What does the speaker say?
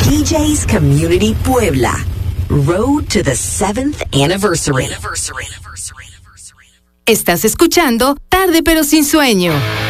DJ's Community Puebla. Road to the 7th anniversary. Estás escuchando Tarde pero sin sueño.